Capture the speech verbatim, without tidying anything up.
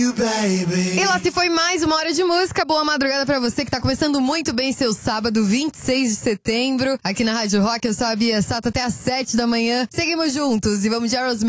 E lá se foi mais uma hora de música. Boa madrugada pra você que tá começando muito bem seu sábado, vinte e seis de setembro. Aqui na Rádio Rock, eu sou a Bia Sato até às sete da manhã. Seguimos juntos e vamos de Aerosmith.